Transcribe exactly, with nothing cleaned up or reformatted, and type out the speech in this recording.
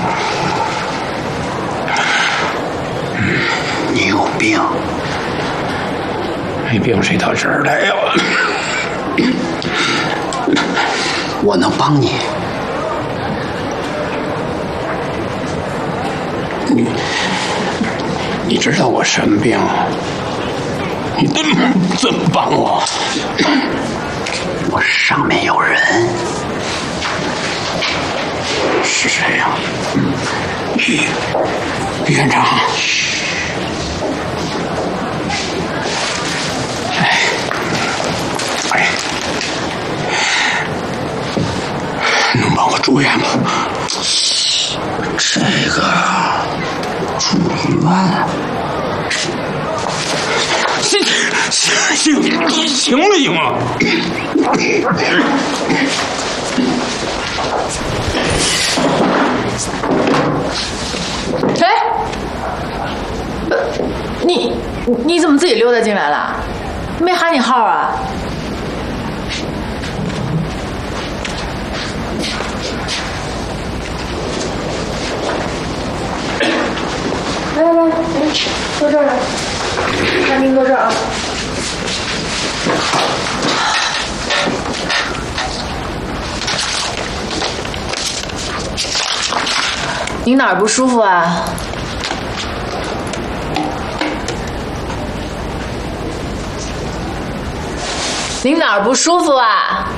你有病？ 没病谁到这儿来呀？ 我能帮你。 你你知道我什么病？你怎么怎么帮我？ 我上面有人。 是谁呀？于于院长。哎哎，能帮我住院吗？ 这个住院。 行行行行了行吗？ 哎，你你怎么自己溜达进来了？没喊你号啊？来来来，哎，坐这儿来，让您坐这儿啊。您哪儿不舒服啊？您哪儿不舒服啊？